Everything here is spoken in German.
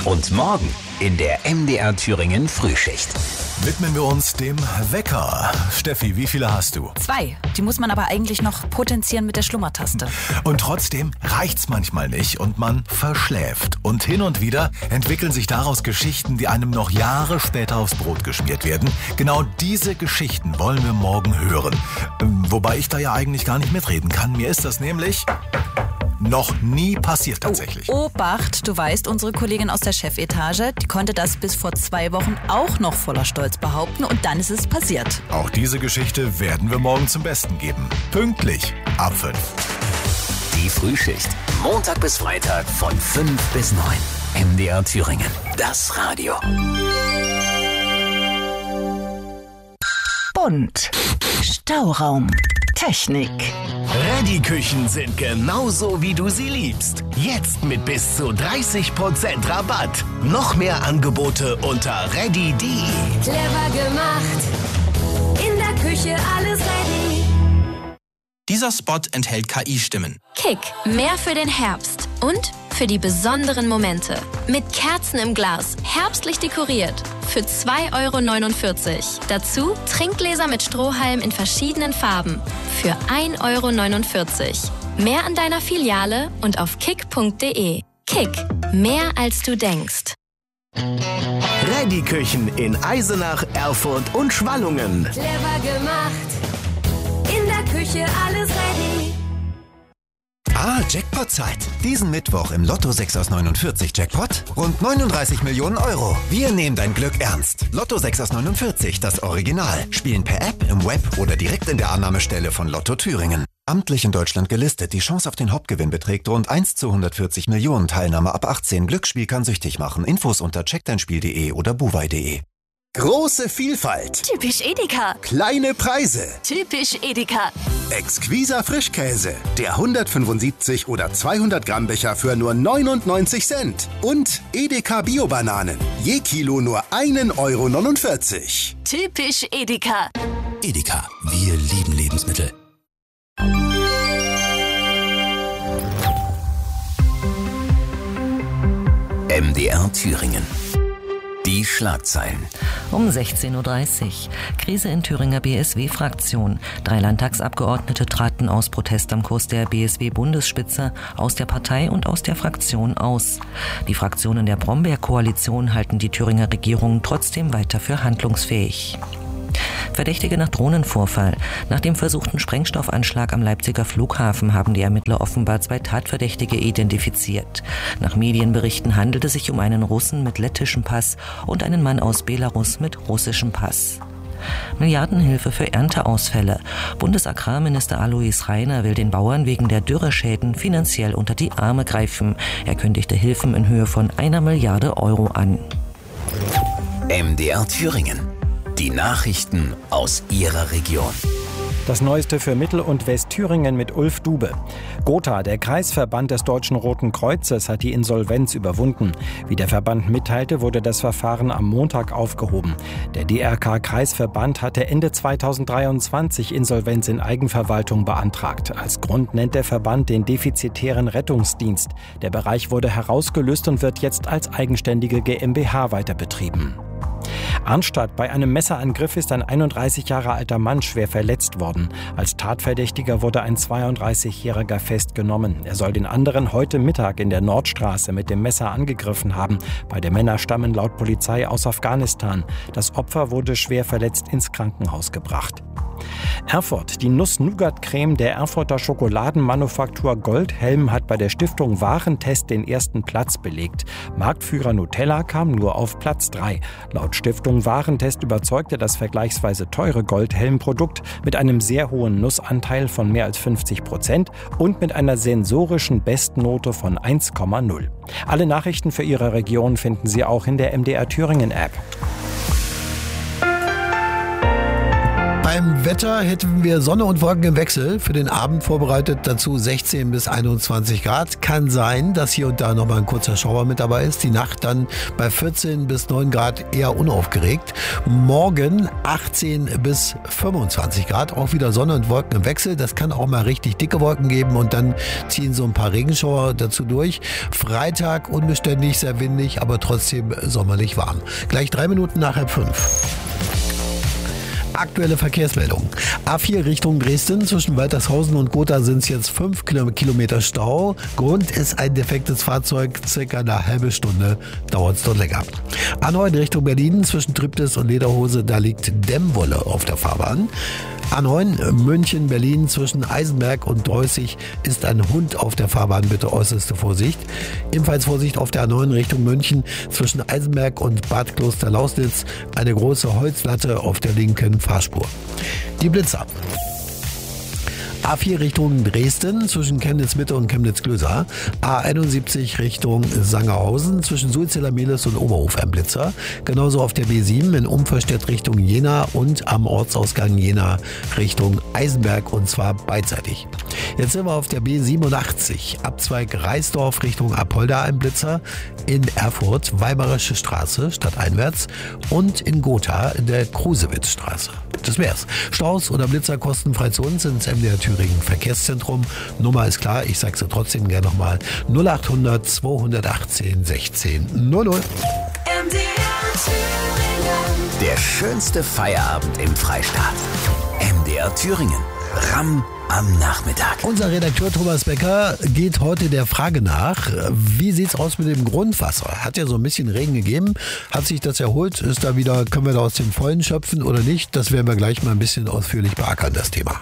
Und morgen in der MDR Thüringen Frühschicht. Widmen wir uns dem Wecker. Steffi, wie viele hast du? 2. Die muss man aber eigentlich noch potenzieren mit der Schlummertaste. Und trotzdem reicht's manchmal nicht und man verschläft. Und hin und wieder entwickeln sich daraus Geschichten, die einem noch Jahre später aufs Brot geschmiert werden. Genau diese Geschichten wollen wir morgen hören. Wobei ich da ja eigentlich gar nicht mitreden kann. Mir ist das nämlich noch nie passiert tatsächlich. Obacht, du weißt, unsere Kollegin aus der Chefetage, die konnte das bis vor 2 Wochen auch noch voller Stolz behaupten und dann ist es passiert. Auch diese Geschichte werden wir morgen zum Besten geben. Pünktlich ab 5. Die Frühschicht. Montag bis Freitag von 5 bis 9. MDR Thüringen. Das Radio. Bunt. Stauraum. Technik. Ready-Küchen sind genauso, wie du sie liebst. Jetzt mit bis zu 30% Rabatt. Noch mehr Angebote unter ready.de. Clever gemacht. In der Küche alles ready. Dieser Spot enthält KI-Stimmen. Kick. Mehr für den Herbst. Und für die besonderen Momente. Mit Kerzen im Glas. Herbstlich dekoriert. Für 2,49 €. Dazu Trinkgläser mit Strohhalm in verschiedenen Farben. Für 1,49 €. Mehr an deiner Filiale und auf kick.de. Kick. Mehr als du denkst. Ready-Küchen in Eisenach, Erfurt und Schwallungen. Clever gemacht. In der Küche alles ready. Jackpot-Zeit. Diesen Mittwoch im Lotto 6 aus 49 Jackpot rund 39 Millionen €. Wir nehmen dein Glück ernst. Lotto 6 aus 49, das Original. Spielen per App, im Web oder direkt in der Annahmestelle von Lotto Thüringen. Amtlich in Deutschland gelistet. Die Chance auf den Hauptgewinn beträgt rund 1 zu 140 Millionen. Teilnahme ab 18. Glücksspiel kann süchtig machen. Infos unter checkdeinspiel.de oder buwei.de. Große Vielfalt. Typisch Edeka. Kleine Preise. Typisch Edeka. Exquiser Frischkäse. Der 175 oder 200 Gramm Becher für nur 99 Cent. Und Edeka Bio-Bananen. Je Kilo nur 1,49 €. Typisch Edeka. Edeka. Wir lieben Lebensmittel. MDR Thüringen. Die Schlagzeilen. Um 16:30 Uhr. Krise in Thüringer BSW-Fraktion. 3 Landtagsabgeordnete traten aus Protest am Kurs der BSW-Bundesspitze aus der Partei und aus der Fraktion aus. Die Fraktionen der Brombeer-Koalition halten die Thüringer Regierung trotzdem weiter für handlungsfähig. Verdächtige nach Drohnenvorfall. Nach dem versuchten Sprengstoffanschlag am Leipziger Flughafen haben die Ermittler offenbar 2 Tatverdächtige identifiziert. Nach Medienberichten handelt es sich um einen Russen mit lettischem Pass und einen Mann aus Belarus mit russischem Pass. Milliardenhilfe für Ernteausfälle. Bundesagrarminister Alois Rainer will den Bauern wegen der Dürreschäden finanziell unter die Arme greifen. Er kündigte Hilfen in Höhe von 1 Milliarde € an. MDR Thüringen. Die Nachrichten aus Ihrer Region. Das Neueste für Mittel- und Westthüringen mit Ulf Dube. Gotha, der Kreisverband des Deutschen Roten Kreuzes, hat die Insolvenz überwunden. Wie der Verband mitteilte, wurde das Verfahren am Montag aufgehoben. Der DRK-Kreisverband hatte Ende 2023 Insolvenz in Eigenverwaltung beantragt. Als Grund nennt der Verband den defizitären Rettungsdienst. Der Bereich wurde herausgelöst und wird jetzt als eigenständige GmbH weiterbetrieben. Arnstadt: Bei einem Messerangriff ist ein 31 Jahre alter Mann schwer verletzt worden. Als Tatverdächtiger wurde ein 32-Jähriger festgenommen. Er soll den anderen heute Mittag in der Nordstraße mit dem Messer angegriffen haben. Beide Männer stammen laut Polizei aus Afghanistan. Das Opfer wurde schwer verletzt ins Krankenhaus gebracht. Erfurt: Die Nuss-Nougat-Creme der Erfurter Schokoladenmanufaktur Goldhelm hat bei der Stiftung Warentest den 1. Platz belegt. Marktführer Nutella kam nur auf Platz 3. Laut Stiftung Warentest überzeugte das vergleichsweise teure Goldhelm-Produkt mit einem sehr hohen Nussanteil von mehr als 50% und mit einer sensorischen Bestnote von 1,0. Alle Nachrichten für Ihre Region finden Sie auch in der MDR Thüringen App. Beim Wetter hätten wir Sonne und Wolken im Wechsel. Für den Abend vorbereitet dazu 16 bis 21 Grad. Kann sein, dass hier und da nochmal ein kurzer Schauer mit dabei ist. Die Nacht dann bei 14 bis 9 Grad eher unaufgeregt. Morgen 18 bis 25 Grad. Auch wieder Sonne und Wolken im Wechsel. Das kann auch mal richtig dicke Wolken geben und dann ziehen so ein paar Regenschauer dazu durch. Freitag unbeständig, sehr windig, aber trotzdem sommerlich warm. Gleich 3 Minuten nach 4:30. Aktuelle Verkehrsmeldung. A4 Richtung Dresden. Zwischen Waltershausen und Gotha sind es jetzt 5 Kilometer Stau. Grund ist ein defektes Fahrzeug. Circa eine halbe Stunde dauert es dort länger. A9 Richtung Berlin. Zwischen Triptis und Lederhose. Da liegt Dämmwolle auf der Fahrbahn. A9 München, Berlin, zwischen Eisenberg und Dreußig ist ein Hund auf der Fahrbahn, bitte äußerste Vorsicht. Ebenfalls Vorsicht auf der A9 Richtung München, zwischen Eisenberg und Bad Kloster-Lausnitz, eine große Holzlatte auf der linken Fahrspur. Die Blitzer. A4 Richtung Dresden, zwischen Chemnitz-Mitte und Chemnitz-Klöser. A71 Richtung Sangerhausen, zwischen Sulziller-Mehlis und Oberhof ein Blitzer. Genauso auf der B7 in Umverstedt Richtung Jena und am Ortsausgang Jena Richtung Eisenberg, und zwar beidseitig. Jetzt sind wir auf der B87, Abzweig Reisdorf Richtung Apolda ein Blitzer. In Erfurt Weimarische Straße stadteinwärts und in Gotha in der Krusewitzstraße. Das wär's. Staus oder Blitzer kostenfrei zu uns ins MDR Thüringen Verkehrszentrum. Nummer ist klar, ich sag's dir trotzdem gerne nochmal. 0800 218 16 00. Der schönste Feierabend im Freistaat. MDR Thüringen. Ramm am Nachmittag. Unser Redakteur Thomas Becker geht heute der Frage nach, wie sieht's aus mit dem Grundwasser? Hat ja so ein bisschen Regen gegeben. Hat sich das erholt? Können wir da aus dem Vollen schöpfen oder nicht? Das werden wir gleich mal ein bisschen ausführlich beackern, das Thema.